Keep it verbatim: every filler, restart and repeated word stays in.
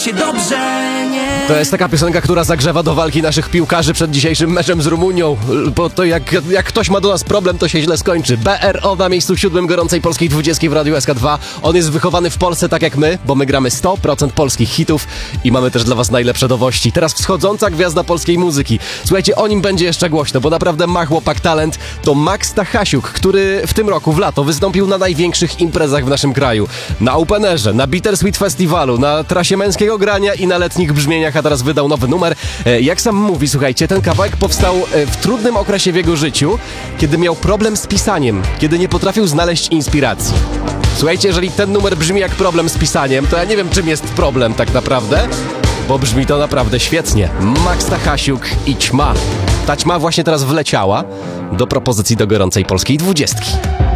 Dobrze, nie. To jest taka piosenka, która zagrzewa do walki naszych piłkarzy przed dzisiejszym meczem z Rumunią, bo to jak, jak ktoś ma do nas problem, to się źle skończy. B R O na miejscu siódmym gorącej polskiej dwudziestki w Radiu S K dwa. On jest wychowany w Polsce tak jak my, bo my gramy sto procent polskich hitów i mamy też dla was najlepsze nowości. Teraz wschodząca gwiazda polskiej muzyki. Słuchajcie, o nim będzie jeszcze głośno, bo naprawdę ma chłopak talent. To Max Stachasiuk, który w tym roku, w lato, wystąpił na największych imprezach w naszym kraju. Na Openerze, na Bittersweet Festiwalu, na trasie męskiego grania i na letnich brzmieniach, a teraz wydał nowy numer. E, jak sam mówi, słuchajcie, ten kawałek powstał e, w trudnym okresie w jego życiu, kiedy miał problem z pisaniem, kiedy nie potrafił znaleźć inspiracji. Słuchajcie, jeżeli ten numer brzmi jak problem z pisaniem, to ja nie wiem, czym jest problem tak naprawdę, bo brzmi to naprawdę świetnie. Max Stachasiuk i Ćma. Ta ćma właśnie teraz wleciała do propozycji do gorącej polskiej dwudziestki.